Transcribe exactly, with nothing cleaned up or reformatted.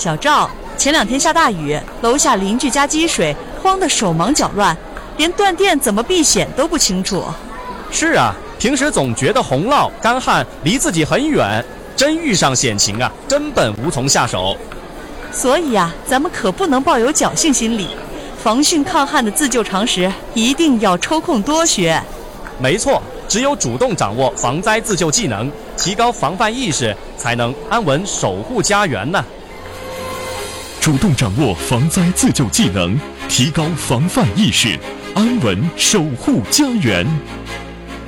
小赵，前两天下大雨，楼下邻居家积水，慌得手忙脚乱，连断电怎么避险都不清楚。 是啊，平时总觉得洪涝、干旱离自己很远，真遇上险情啊，根本无从下手。 所以啊，咱们可不能抱有侥幸心理，防汛抗旱的自救常识一定要抽空多学。 没错，只有主动掌握防灾自救技能，提高防范意识，才能安稳守护家园呢。 主动掌握防灾自救技能，提高防范意识，安稳守护家园。